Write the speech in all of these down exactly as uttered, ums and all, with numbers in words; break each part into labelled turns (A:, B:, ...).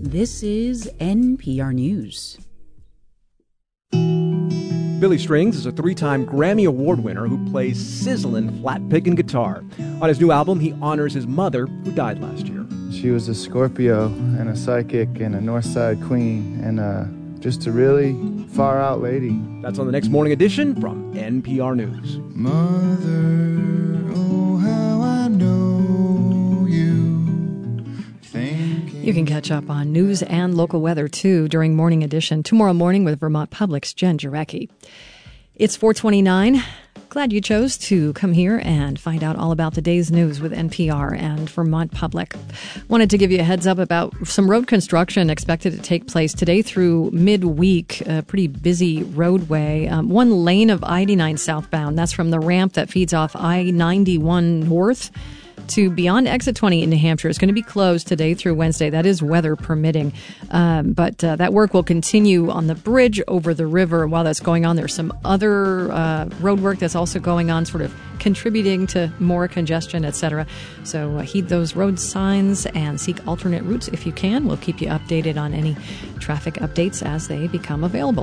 A: This is N P R News.
B: Billy Strings is a three-time Grammy Award winner who plays sizzling flat-picking guitar. On his new album, he honors his mother, who died last year.
C: She was a Scorpio and a psychic and a Northside queen and uh, just a really far-out lady.
B: That's on the next Morning Edition from N P R News.
C: Mother, oh, how I know you. Thinking
D: You can catch up on news and local weather, too, during Morning Edition tomorrow morning with Vermont Public's Jen Jarecki. It's four twenty-nine. Glad you chose to come here and find out all about the day's news with N P R and Vermont Public. Wanted to give you a heads up about some road construction expected to take place today through midweek. A pretty busy roadway. Um, one lane of I eighty-nine southbound. That's from the ramp that feeds off I ninety-one north to beyond exit twenty in New Hampshire. It's going to be closed today through Wednesday. That is weather permitting. Um, but uh, that work will continue on the bridge over the river. While that's going on, there's some other uh, road work that's also going on, sort of contributing to more congestion, et cetera. So uh, heed those road signs and seek alternate routes if you can. We'll keep you updated on any traffic updates as they become available.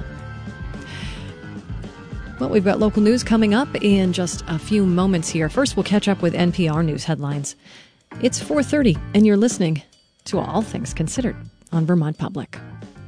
D: Well, we've got local news coming up in just a few moments here. First, we'll catch up with N P R News headlines. It's four thirty, and you're listening to All Things Considered on Vermont Public.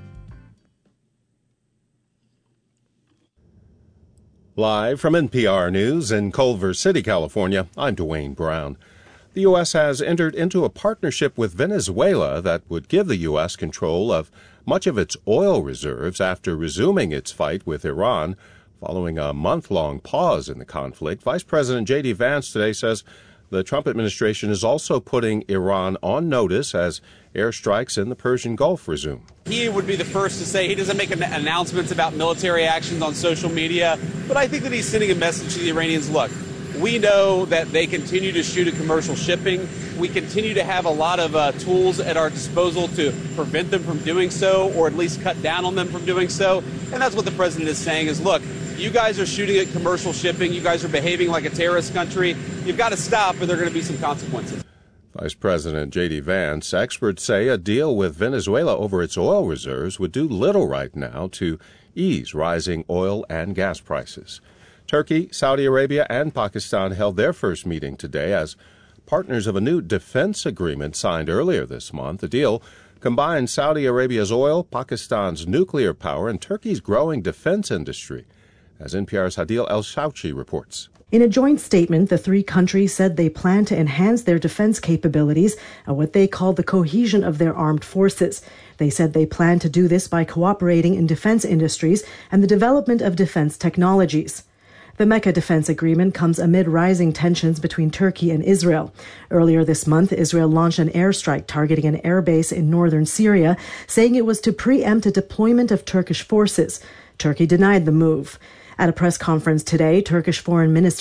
E: Live from N P R News in Culver City, California, I'm Dwayne Brown. The U S has entered into a partnership with Venezuela that would give the U S control of much of its oil reserves after resuming its fight with Iran. Following a month-long pause in the conflict, Vice President J D. Vance today says the Trump administration is also putting Iran on notice as airstrikes in the Persian Gulf resume.
F: He would be the first to say he doesn't make announcements about military actions on social media, but I think that he's sending a message to the Iranians. Look, we know that they continue to shoot at commercial shipping. We continue to have a lot of uh, tools at our disposal to prevent them from doing so, or at least cut down on them from doing so. And that's what the president is saying is, look, you guys are shooting at commercial shipping. You guys are behaving like a terrorist country. You've got to stop, or there are going to be some consequences.
E: Vice President J D. Vance, experts say a deal with Venezuela over its oil reserves would do little right now to ease rising oil and gas prices. Turkey, Saudi Arabia, and Pakistan held their first meeting today as partners of a new defense agreement signed earlier this month. The deal combines Saudi Arabia's oil, Pakistan's nuclear power, and Turkey's growing defense industry, as N P R's Hadil El-Shauchi reports.
G: In a joint statement, the three countries said they plan to enhance their defense capabilities and what they call the cohesion of their armed forces. They said they plan to do this by cooperating in defense industries and the development of defense technologies. The Mecca Defense Agreement comes amid rising tensions between Turkey and Israel. Earlier this month, Israel launched an airstrike targeting an airbase in northern Syria, saying it was to preempt a deployment of Turkish forces. Turkey denied the move. At a press conference today, Turkish Foreign Minister